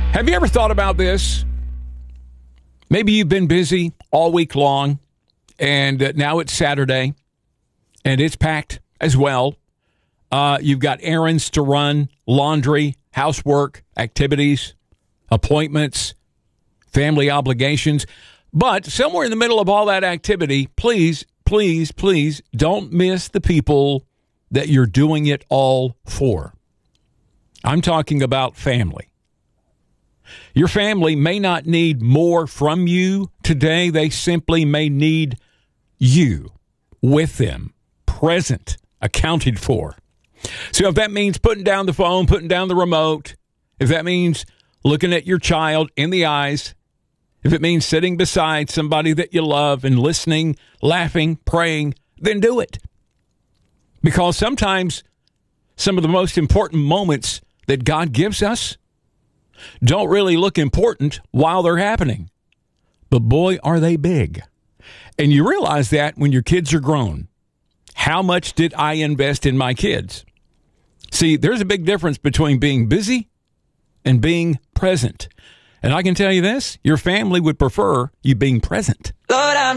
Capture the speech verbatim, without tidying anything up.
Have you ever thought about this? Maybe you've been busy all week long, and now it's Saturday, and it's packed as well. Uh, you've got errands to run, laundry, housework, activities, appointments, family obligations. But somewhere in the middle of all that activity, please, please, please don't miss the people that you're doing it all for. I'm talking about family. Your family may not need more from you today. They simply may need you with them, present, accounted for. So if that means putting down the phone, putting down the remote, if that means looking at your child in the eyes, if it means sitting beside somebody that you love and listening, laughing, praying, then do it. Because sometimes some of the most important moments that God gives us don't really look important while they're happening. But boy, are they big. And you realize that when your kids are grown. How much did I invest in my kids? See, there's a big difference between being busy and being present. And I can tell you this, your family would prefer you being present. Lord, I'm